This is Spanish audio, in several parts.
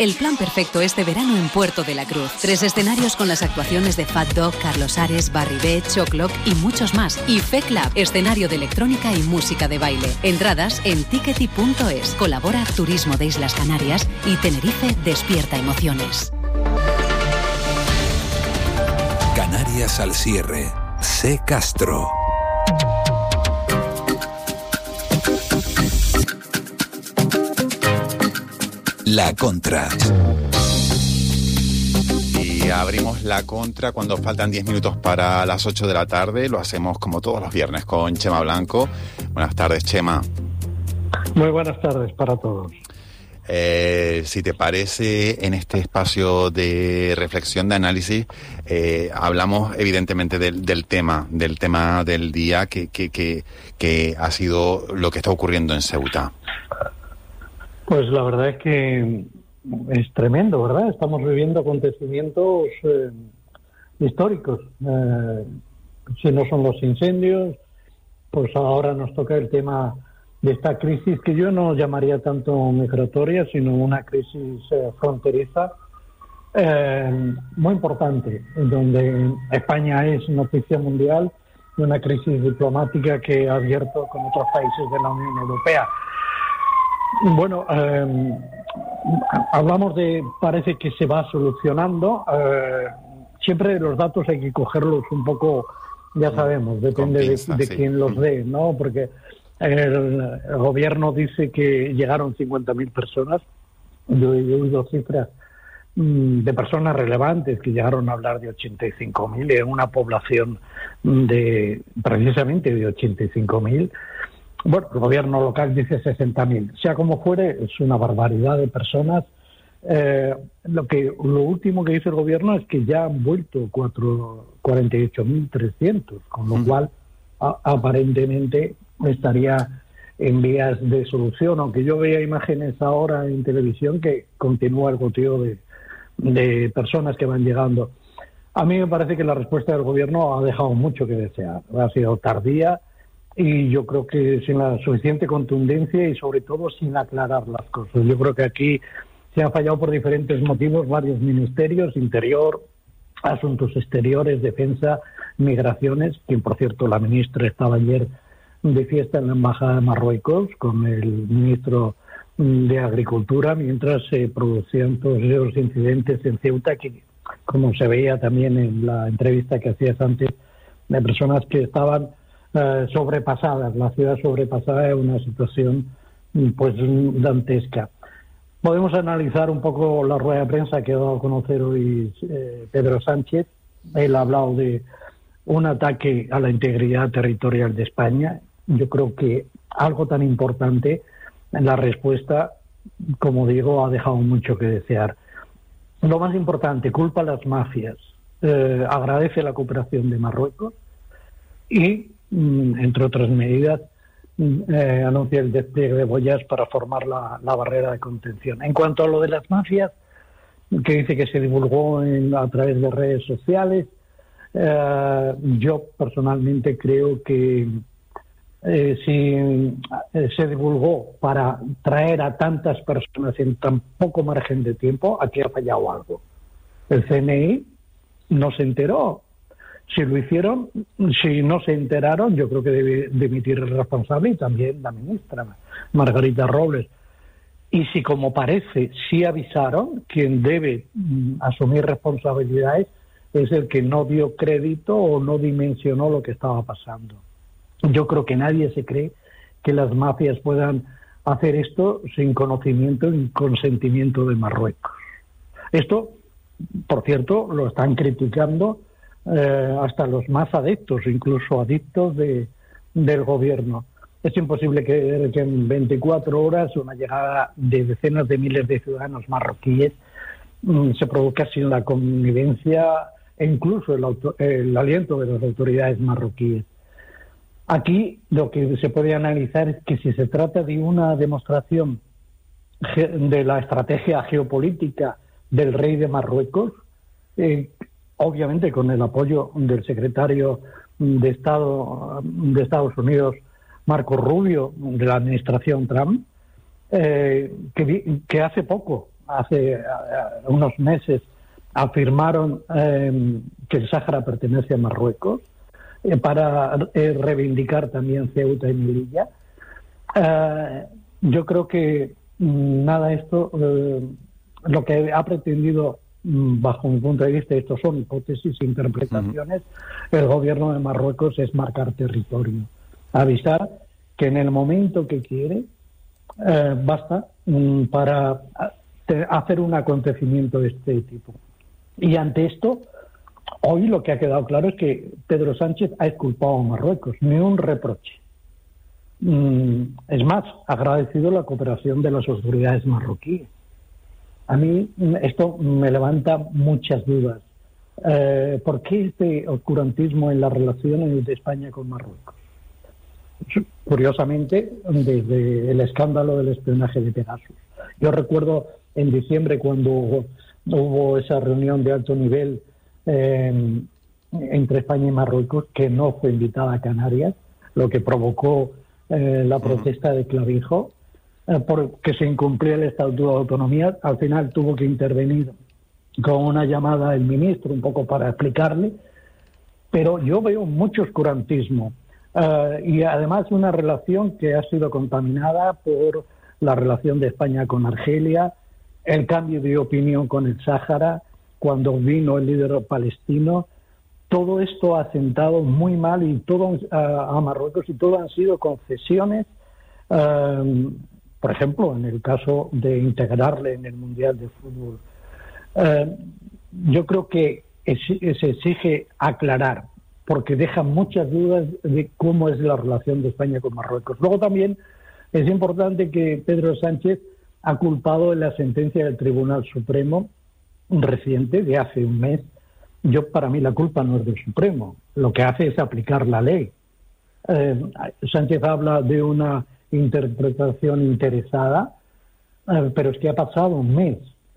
El plan perfecto este verano en Puerto de la Cruz. 3 escenarios con las actuaciones de Fat Dog, Carlos Ares, Barry B, Choclock y muchos más. Y FECLAB, escenario de electrónica y música de baile. Entradas en tickety.es. Colabora Turismo de Islas Canarias y Tenerife despierta emociones. Canarias al cierre. C. Castro. La Contra. Y abrimos La Contra cuando faltan 10 minutos para las 8 de la tarde. Lo hacemos como todos los viernes con Chema Blanco. Buenas tardes, Chema. Muy buenas tardes para todos. Si te parece, en este espacio de reflexión, de análisis, hablamos evidentemente del tema del día que ha sido lo que está ocurriendo en Ceuta. Pues la verdad es que es tremendo, ¿verdad? Estamos viviendo acontecimientos históricos. Si no son los incendios, pues ahora nos toca el tema de esta crisis que yo no llamaría tanto migratoria, sino una crisis fronteriza muy importante, donde España es noticia mundial, y una crisis diplomática que ha abierto con otros países de la Unión Europea. Bueno, hablamos de, parece que se va solucionando. Siempre los datos hay que cogerlos un poco, ya sabemos, depende de quién los dé, ¿no? Porque el gobierno dice que llegaron 50.000 personas. Yo he oído cifras de personas relevantes que llegaron a hablar de 85.000 en una población precisamente de 85.000. Bueno, el gobierno local dice 60.000. Sea como fuere, es una barbaridad de personas. Lo último que dice el gobierno es que ya han vuelto 48.300, con lo cual aparentemente estaría en vías de solución, aunque yo vea imágenes ahora en televisión que continúa el goteo de personas que van llegando. A mí me parece que la respuesta del gobierno ha dejado mucho que desear. Ha sido tardía y yo creo que sin la suficiente contundencia y sobre todo sin aclarar las cosas. Yo creo que aquí se han fallado por diferentes motivos varios ministerios: Interior, Asuntos Exteriores, Defensa, Migraciones, quien por cierto la ministra estaba ayer de fiesta en la Embajada de Marruecos con el ministro de Agricultura, mientras se producían todos esos incidentes en Ceuta, que como se veía también en la entrevista que hacías antes, de personas que estaban sobrepasadas, la ciudad sobrepasada en una situación pues dantesca. Podemos analizar un poco la rueda de prensa que ha dado a conocer hoy Pedro Sánchez. Él ha hablado de un ataque a la integridad territorial de España. Yo creo que algo tan importante, en la respuesta, como digo, ha dejado mucho que desear. Lo más importante, culpa a las mafias, agradece la cooperación de Marruecos y, entre otras medidas, anuncia el despliegue de boyas para formar la barrera de contención. En cuanto a lo de las mafias, que dice que se divulgó a través de redes sociales, yo personalmente creo que si se divulgó para traer a tantas personas en tan poco margen de tiempo, aquí ha fallado algo. El CNI no se enteró. Si lo hicieron, si no se enteraron, yo creo que debe dimitir el responsable y también la ministra, Margarita Robles. Y si, como parece, sí avisaron, quien debe asumir responsabilidades es el que no dio crédito o no dimensionó lo que estaba pasando. Yo creo que nadie se cree que las mafias puedan hacer esto sin conocimiento y consentimiento de Marruecos. Esto, por cierto, lo están criticando hasta los más adeptos, incluso adictos del gobierno. Es imposible que en 24 horas una llegada de decenas de miles de ciudadanos marroquíes se produzca sin la connivencia e incluso el aliento de las autoridades marroquíes. Aquí lo que se puede analizar es que si se trata de una demostración de la estrategia geopolítica del rey de Marruecos, obviamente con el apoyo del secretario de Estado de Estados Unidos, Marco Rubio, de la administración Trump, que hace poco hace unos meses afirmaron que el Sáhara pertenece a Marruecos para reivindicar también Ceuta y Melilla. Yo creo que nada de esto, lo que ha pretendido, bajo mi punto de vista, estos son hipótesis e interpretaciones, el gobierno de Marruecos es marcar territorio, avisar que en el momento que quiere basta para hacer un acontecimiento de este tipo. Y ante esto, hoy lo que ha quedado claro es que Pedro Sánchez ha exculpado a Marruecos, ni un reproche. Es más, ha agradecido la cooperación de las autoridades marroquíes. A mí esto me levanta muchas dudas. ¿Por qué este oscurantismo en las relaciones de España con Marruecos? Curiosamente, desde el escándalo del espionaje de Pegasus. Yo recuerdo en diciembre cuando hubo esa reunión de alto nivel entre España y Marruecos, que no fue invitada a Canarias, lo que provocó la protesta de Clavijo, porque se incumplía el Estatuto de Autonomía. Al final tuvo que intervenir con una llamada el ministro, un poco para explicarle, pero yo veo mucho oscurantismo. Y además una relación que ha sido contaminada por la relación de España con Argelia, el cambio de opinión con el Sáhara, cuando vino el líder palestino. Todo esto ha sentado muy mal y todo a Marruecos, y todo han sido concesiones, por ejemplo, en el caso de integrarle en el Mundial de Fútbol. Yo creo que se exige aclarar, porque deja muchas dudas de cómo es la relación de España con Marruecos. Luego también es importante que Pedro Sánchez ha culpado en la sentencia del Tribunal Supremo reciente, de hace un mes. Para mí la culpa no es del Supremo, lo que hace es aplicar la ley. Sánchez habla de una interpretación interesada, pero es que ha pasado un mes.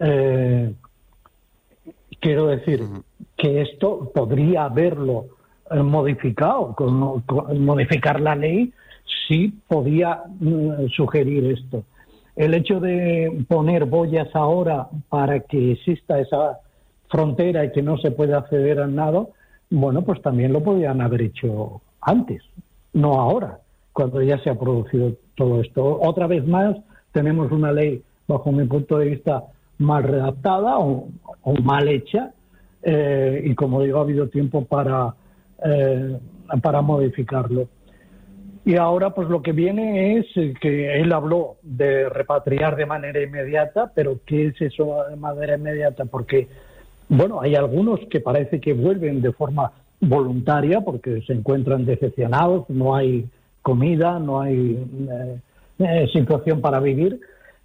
Quiero decir que esto podría haberlo modificado, modificar la ley, sí podía sugerir esto. El hecho de poner boyas ahora para que exista esa frontera y que no se pueda acceder al nado, bueno, pues también lo podían haber hecho antes, no ahora, cuando ya se ha producido todo esto. Otra vez más, tenemos una ley, bajo mi punto de vista, mal redactada o mal hecha, y como digo, ha habido tiempo para modificarlo. Y ahora pues lo que viene es que él habló de repatriar de manera inmediata, pero ¿qué es eso de manera inmediata? Porque, bueno, hay algunos que parece que vuelven de forma voluntaria porque se encuentran decepcionados, no hay comida, no hay situación para vivir,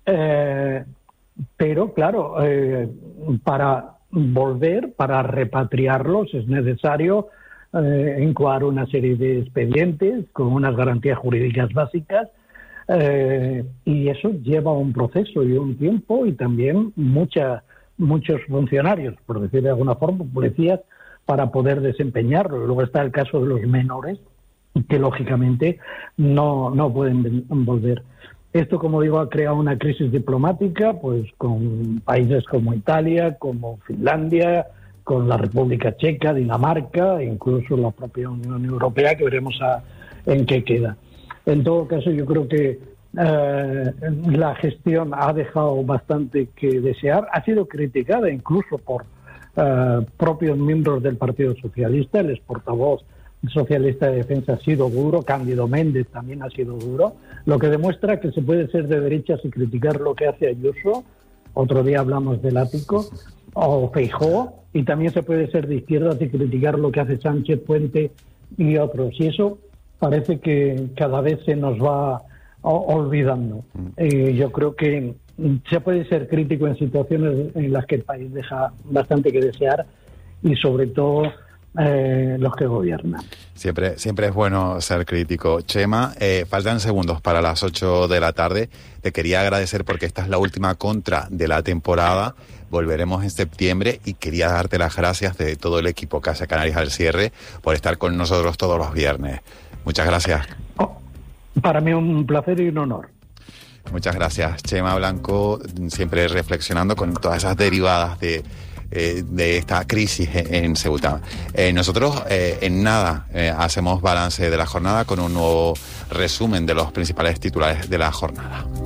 pero claro, para volver, para repatriarlos es necesario incoar una serie de expedientes con unas garantías jurídicas básicas, y eso lleva un proceso y un tiempo, y también muchos funcionarios, por decir de alguna forma, policías, para poder desempeñarlo. Luego está el caso de los menores, que lógicamente no pueden volver. Esto, como digo, ha creado una crisis diplomática, pues con países como Italia, como Finlandia, con la República Checa, Dinamarca, e incluso la propia Unión Europea, que veremos en qué queda. En todo caso, yo creo que la gestión ha dejado bastante que desear. Ha sido criticada incluso por propios miembros del Partido Socialista. El exportavoz socialista de defensa ha sido duro, Cándido Méndez también ha sido duro, lo que demuestra que se puede ser de derechas y criticar lo que hace Ayuso. Otro día hablamos del ático, o Feijóo, y también se puede ser de izquierdas y criticar lo que hace Sánchez, Puente y otros. Y eso parece que cada vez se nos va olvidando. Yo creo que se puede ser crítico en situaciones en las que el país deja bastante que desear, y sobre todo los que gobiernan. Siempre es bueno ser crítico. Chema, faltan segundos para las 8 de la tarde. Te quería agradecer porque esta es la última contra de la temporada. Volveremos en septiembre y quería darte las gracias de todo el equipo Casa Canarias al Cierre por estar con nosotros todos los viernes. Muchas gracias. Para mí un placer y un honor. Muchas gracias. Chema Blanco, siempre reflexionando con todas esas derivadas de esta crisis en Ceuta. Nosotros en nada hacemos balance de la jornada con un nuevo resumen de los principales titulares de la jornada.